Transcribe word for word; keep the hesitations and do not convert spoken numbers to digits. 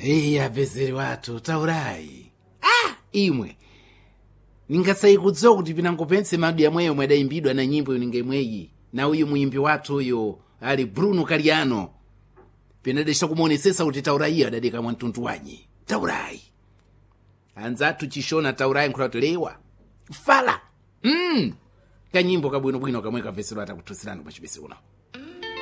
Iya bezeri watu taurai. Ah, imwe. Ningasai kudziwa kuti pinangopense madi yamweyo mwedaimbidwa na nyimbo ningemweyi. Na uyu muimbi watu uyu ali Bruno Caliano. Pinadesha kumuonesesa kuti taurai adadika mwantuntu wanyi. Taurai. Anzatu chishona taurai nkuratulewa. Fala. Mm. Kanyimbo kabwino bwino kamwe ka vesero atakutusirana pachibese kuno.